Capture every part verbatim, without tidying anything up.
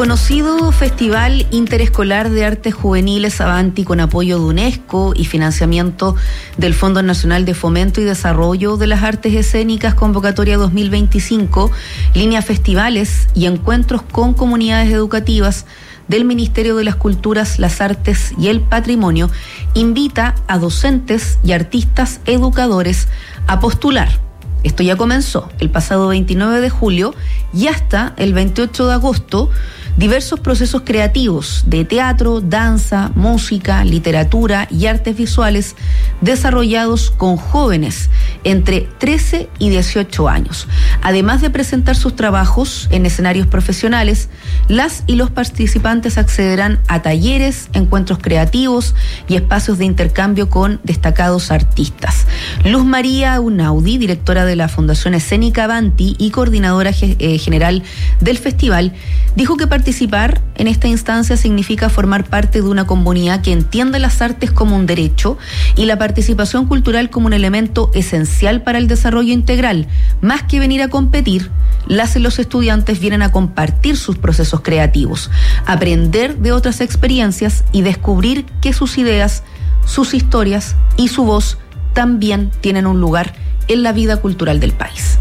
Conocido Festival Interescolar de Artes Juveniles Avanti, con apoyo de UNESCO y financiamiento del Fondo Nacional de Fomento y Desarrollo de las Artes Escénicas, convocatoria dos mil veinticinco, línea festivales y encuentros con comunidades educativas del Ministerio de las Culturas, las Artes y el Patrimonio, invita a docentes y artistas educadores a postular. Esto ya comenzó el pasado veintinueve de julio y hasta el veintiocho de agosto, diversos procesos creativos de teatro, danza, música, literatura y artes visuales desarrollados con jóvenes entre trece y dieciocho años. Además de presentar sus trabajos en escenarios profesionales, las y los participantes accederán a talleres, encuentros creativos y espacios de intercambio con destacados artistas. Luz María Unaudi, directora de la Fundación Escénica Avanti y coordinadora eh, general del festival, dijo que participar en esta instancia significa formar parte de una comunidad que entiende las artes como un derecho y la participación cultural como un elemento esencial para el desarrollo integral. Más que venir a competir, las y los estudiantes vienen a compartir sus procesos creativos, aprender de otras experiencias y descubrir que sus ideas, sus historias y su voz también tienen un lugar en la vida cultural del país.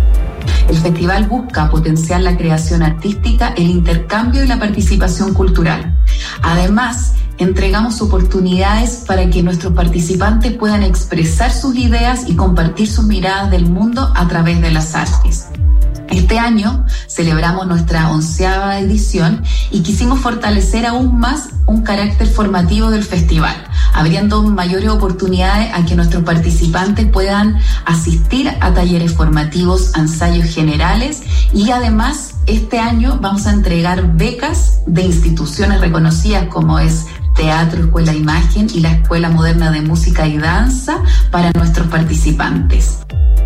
El festival busca potenciar la creación artística, el intercambio y la participación cultural. Además, entregamos oportunidades para que nuestros participantes puedan expresar sus ideas y compartir sus miradas del mundo a través de las artes. Este año celebramos nuestra onceava edición y quisimos fortalecer aún más un carácter formativo del festival, abriendo mayores oportunidades a que nuestros participantes puedan asistir a talleres formativos, a ensayos generales y además este año vamos a entregar becas de instituciones reconocidas como es Teatro Escuela de Imagen y la Escuela Moderna de Música y Danza para nuestros participantes.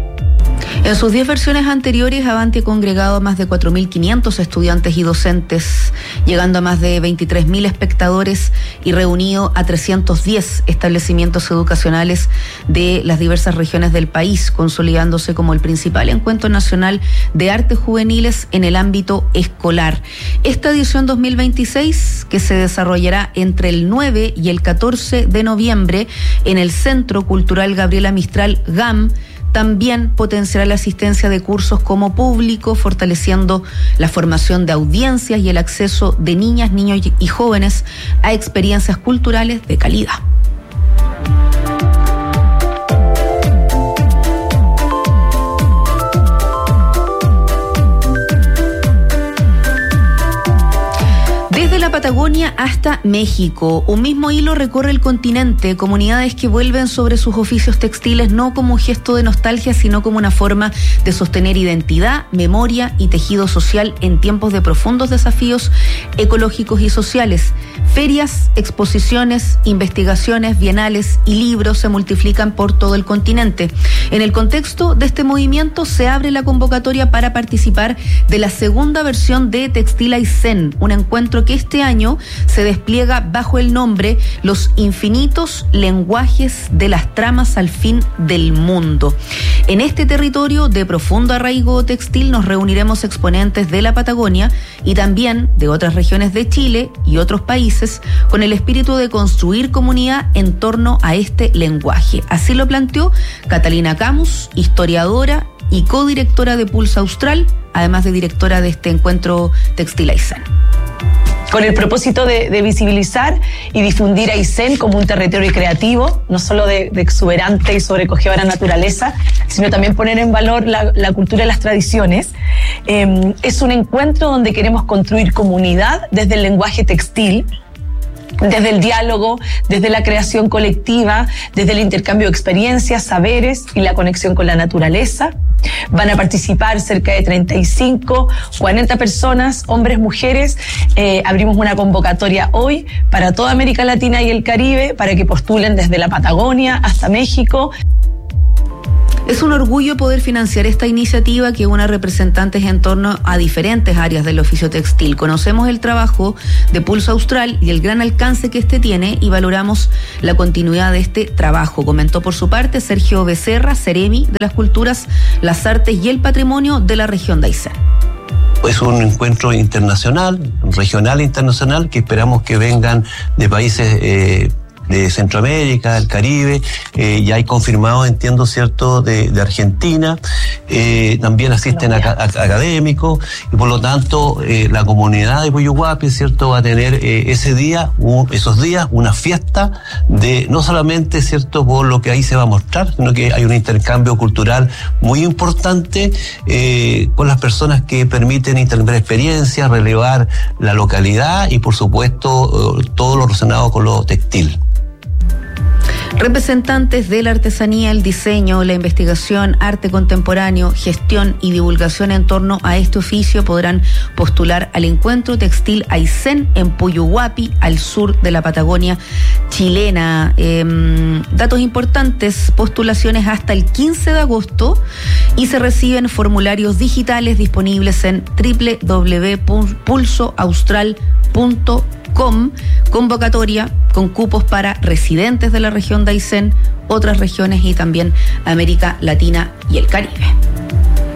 En sus diez versiones anteriores, Avanti ha congregado a más de cuatro mil quinientos estudiantes y docentes, llegando a más de veintitrés mil espectadores y reunido a trescientos diez establecimientos educacionales de las diversas regiones del país, consolidándose como el principal encuentro nacional de artes juveniles en el ámbito escolar. Esta edición dos mil veintiséis, que se desarrollará entre el nueve y el catorce de noviembre en el Centro Cultural Gabriela Mistral G A M, también potenciará la asistencia de cursos como público, fortaleciendo la formación de audiencias y el acceso de niñas, niños y jóvenes a experiencias culturales de calidad. Desde la Patagonia hasta México, un mismo hilo recorre el continente, comunidades que vuelven sobre sus oficios textiles no como un gesto de nostalgia, sino como una forma de sostener identidad, memoria y tejido social en tiempos de profundos desafíos ecológicos y sociales. Ferias, exposiciones, investigaciones, bienales y libros se multiplican por todo el continente. En el contexto de este movimiento se abre la convocatoria para participar de la segunda versión de Textil Aysén, un encuentro que este año se despliega bajo el nombre Los infinitos lenguajes de las tramas al fin del mundo. En este territorio de profundo arraigo textil nos reuniremos exponentes de la Patagonia y también de otras regiones de Chile y otros países con el espíritu de construir comunidad en torno a este lenguaje. Así lo planteó Catalina Camus, historiadora y codirectora de Pulso Austral, además de directora de este encuentro Textil Aysén. Con el propósito de, de visibilizar y difundir a Aysén como un territorio creativo, no solo de, de exuberante y sobrecogedora naturaleza, sino también poner en valor la, la cultura y las tradiciones. Eh, es un encuentro donde queremos construir comunidad desde el lenguaje textil, desde el diálogo, desde la creación colectiva, desde el intercambio de experiencias, saberes y la conexión con la naturaleza. Van a participar cerca de treinta y cinco, cuarenta personas, hombres, mujeres. Eh, abrimos una convocatoria hoy para toda América Latina y el Caribe para que postulen desde la Patagonia hasta México. Es un orgullo poder financiar esta iniciativa que une representantes en torno a diferentes áreas del oficio textil. Conocemos el trabajo de Pulso Austral y el gran alcance que este tiene y valoramos la continuidad de este trabajo, comentó por su parte Sergio Becerra, Ceremi de las Culturas, las Artes y el Patrimonio de la región de Aysén. es un encuentro internacional, regional e internacional, que esperamos que vengan de países eh, de Centroamérica, del Caribe, eh, ya hay confirmado, entiendo, ¿cierto?, de, de Argentina, eh, también asisten a, a, académicos, y por lo tanto eh, la comunidad de Puyuhuapi, ¿cierto?, va a tener eh, ese día, un, esos días, una fiesta de, no solamente, ¿cierto?, por lo que ahí se va a mostrar, sino que hay un intercambio cultural muy importante eh, con las personas que permiten intercambiar experiencias, relevar la localidad y, por supuesto, eh, todo lo relacionado con lo textil. Representantes de la artesanía, el diseño, la investigación, arte contemporáneo, gestión y divulgación en torno a este oficio podrán postular al Encuentro Textil Aysén en Puyuhuapi, al sur de la Patagonia chilena. Eh, datos importantes: postulaciones hasta el quince de agosto y se reciben formularios digitales disponibles en doble u doble u doble u punto pulso austral punto com. Convocatoria con cupos para residentes de la región de Aysén, otras regiones y también América Latina y el Caribe.